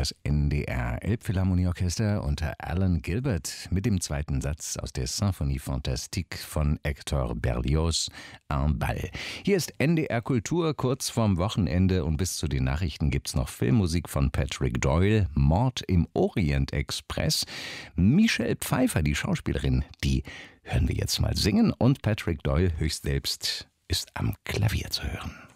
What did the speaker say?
das NDR Elbphilharmonieorchester unter Alan Gilbert mit dem zweiten Satz aus der Symphonie Fantastique von Hector Berlioz, Un Bal. Hier ist NDR Kultur kurz vorm Wochenende und bis zu den Nachrichten gibt's noch Filmmusik von Patrick Doyle, Mord im Orient Express. Michelle Pfeiffer, die Schauspielerin, die hören wir jetzt mal singen und Patrick Doyle höchst selbst ist am Klavier zu hören.